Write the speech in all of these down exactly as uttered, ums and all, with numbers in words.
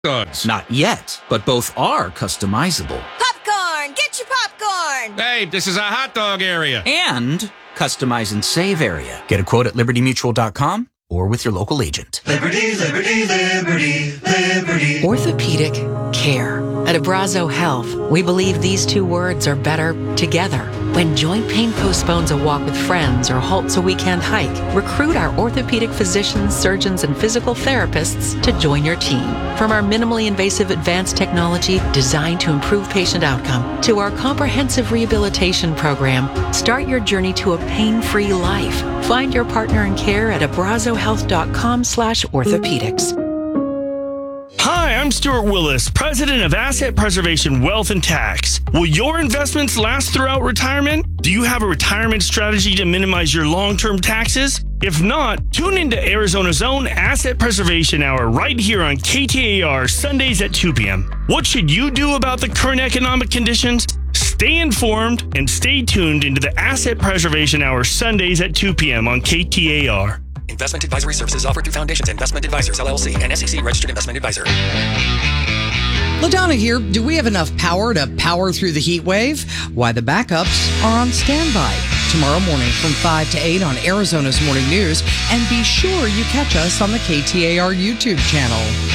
dogs. Not yet, but both are customizable. Popcorn! Get your popcorn! Hey, this is a hot dog area. And customize and save area. Get a quote at liberty mutual dot com or with your local agent. Liberty, liberty, liberty, liberty. Orthopedic care. At Abrazo Health, we believe these two words are better together. When joint pain postpones a walk with friends or halts a weekend hike, recruit our orthopedic physicians, surgeons, and physical therapists to join your team. From our minimally invasive advanced technology designed to improve patient outcome to our comprehensive rehabilitation program, start your journey to a pain-free life. Find your partner in care at abrazohealth.com slash orthopedics. Hi, I'm Stuart Willis, president of Asset Preservation Wealth and Tax. Will your investments last throughout retirement? Do you have a retirement strategy to minimize your long-term taxes? If not, tune into Arizona's own Asset Preservation Hour right here on K T A R Sundays at two p.m. What should you do about the current economic conditions? Stay informed and stay tuned into the Asset Preservation Hour Sundays at two p.m. on K T A R. Investment advisory services offered through Foundations Investment Advisors, L L C, and S E C registered investment advisor. LaDonna here. Do we have enough power to power through the heat wave? Why, the backups are on standby. Tomorrow morning from five to eight on Arizona's Morning News. And be sure you catch us on the K T A R YouTube channel.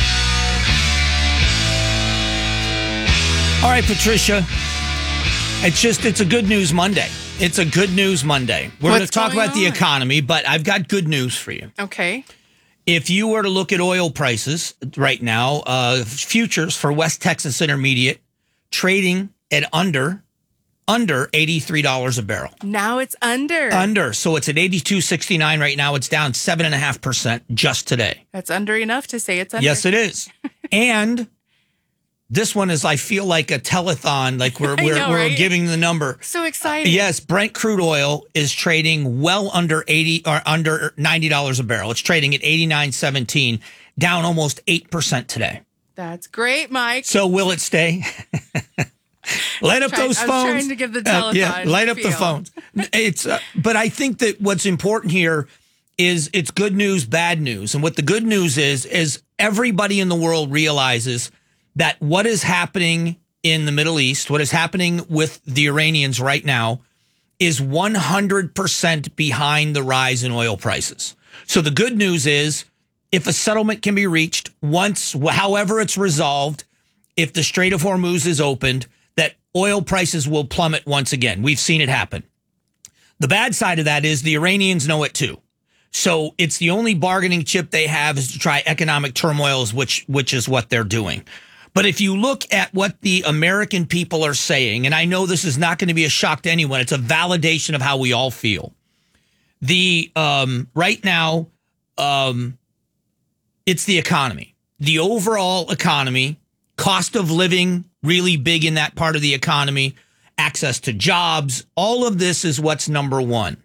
All right, Patricia. It's just, it's a good news Monday. It's a good news Monday. We're going to talk about the economy, but I've got good news for you. Okay. If you were to look at oil prices right now, uh, futures for West Texas Intermediate trading at under under eighty-three dollars a barrel. Now it's under. Under. So it's at eighty-two sixty-nine right now. It's down seven point five percent just today. That's under enough to say it's under. Yes, it is. And this one is, I feel like a telethon, like we're we're, know, we're right? giving the number. So exciting. Yes, Brent crude oil is trading well under eighty or under ninety dollars a barrel. It's trading at eighty-nine seventeen, down almost eight percent today. That's great, Mike. So will it stay? Light up trying, those I phones. was trying to give the telethon. Uh, yeah, light up feel. the phones. It's uh, but I think that what's important here is it's good news, bad news. And what the good news is is everybody in the world realizes that what is happening in the Middle East, what is happening with the Iranians right now, is one hundred percent behind the rise in oil prices. So the good news is, if a settlement can be reached once, however it's resolved, if the Strait of Hormuz is opened, that oil prices will plummet once again. We've seen it happen. The bad side of that is the Iranians know it too. So it's the only bargaining chip they have is to try economic turmoils, which which is what they're doing. But if you look at what the American people are saying, and I know this is not going to be a shock to anyone, it's a validation of how we all feel. The um, right now, um, it's the economy, the overall economy, cost of living really big in that part of the economy, access to jobs. All of this is what's number one.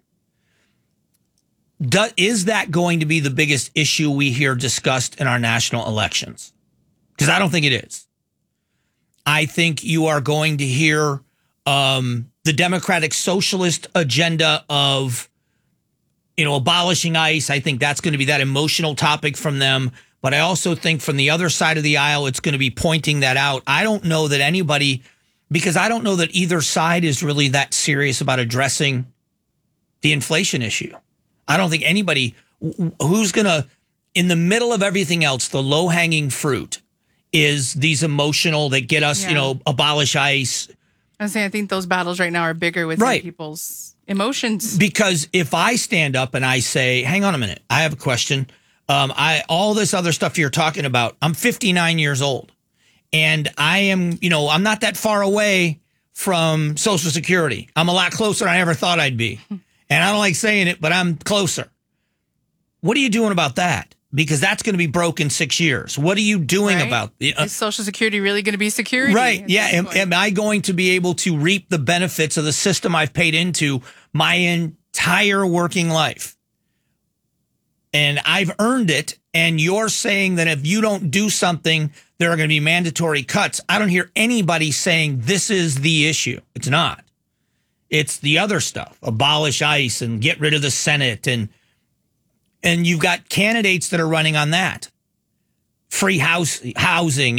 Do, is that going to be the biggest issue we hear discussed in our national elections? Because I don't think it is. I think you are going to hear um, the Democratic Socialist agenda of, you know, abolishing ICE. I think that's going to be that emotional topic from them. But I also think from the other side of the aisle, it's going to be pointing that out. I don't know that anybody, because I don't know that either side is really that serious about addressing the inflation issue. I don't think anybody who's going to, in the middle of everything else, the low-hanging fruit is these emotional that get us, yeah. you know, abolish ICE. I was saying, I think those battles right now are bigger with right. people's emotions. Because if I stand up and I say, hang on a minute, I have a question. Um, I all this other stuff you're talking about, I'm fifty-nine years old. And I am, you know, I'm not that far away from Social Security. I'm a lot closer than I ever thought I'd be. And I don't like saying it, but I'm closer. What are you doing about that? Because that's going to be broke in six years. What are you doing right? about it? Uh, Is Social Security really going to be security? Right. Yeah. Am, am I going to be able to reap the benefits of the system I've paid into my entire working life? And I've earned it. And you're saying that if you don't do something, there are going to be mandatory cuts. I don't hear anybody saying this is the issue. It's not. It's the other stuff. Abolish ICE and get rid of the Senate. And And you've got candidates that are running on that. free house housing